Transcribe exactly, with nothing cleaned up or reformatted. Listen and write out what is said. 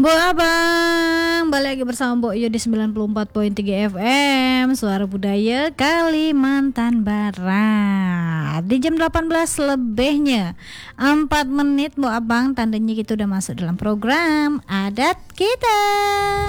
Bu Abang, balik lagi bersama Bu Yu di sembilan puluh empat koma tiga F M Suara Budaya Kalimantan Barat. Di jam delapan belas lebihnya empat menit Bu Abang, tandanya kita udah masuk dalam program Adat Kita.